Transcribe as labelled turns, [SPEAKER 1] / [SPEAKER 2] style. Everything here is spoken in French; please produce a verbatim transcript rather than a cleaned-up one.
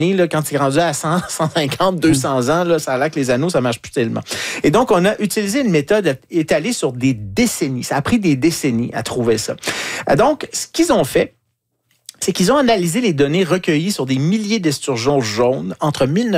[SPEAKER 1] Là, quand c'est rendu à cent, cent cinquante, deux cents ans, là, ça a l'air que les anneaux, ça marche plus tellement. Et donc, on a utilisé une méthode étalée sur des décennies. Ça a pris des décennies à trouver ça. Donc, ce qu'ils ont fait, c'est qu'ils ont analysé les données recueillies sur des milliers d'esturgeons jaunes entre mille neuf cent